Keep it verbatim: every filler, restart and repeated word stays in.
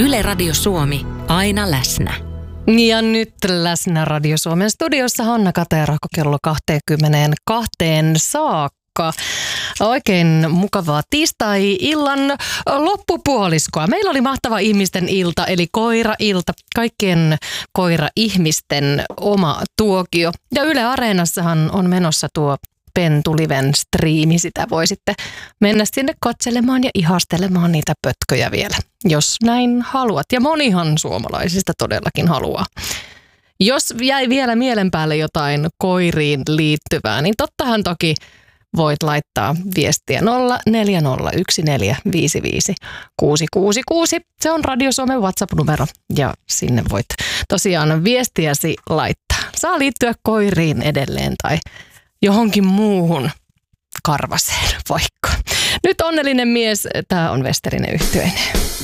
Yle Radio Suomi, aina läsnä. Ja nyt läsnä Radio Suomen studiossa Hanna Katerahko kello kaksikymmentäkaksi saakka. Oikein mukavaa tiistai-illan loppupuoliskoa. Meillä oli mahtava ihmisten ilta, eli koira-ilta. Kaikkien koira-ihmisten oma tuokio. Ja Yle Areenassahan on menossa tuo Pentuliven striimi. Sitä voi sitten mennä sinne katselemaan ja ihastelemaan niitä pötköjä vielä, jos näin haluat. Ja monihan suomalaisista todellakin haluaa. Jos jäi vielä mielen päälle jotain koiriin liittyvää, niin tottahan toki voit laittaa viestiä nolla neljä nolla yksi neljä viisi viisi kuusi kuusi kuusi. Se on Radio Suomen WhatsApp-numero ja sinne voit tosiaan viestiäsi laittaa. Saa liittyä koiriin edelleen tai johonkin muuhun karvaseen vaikka. Nyt onnellinen mies, tää on Westerinen yhtyeinen.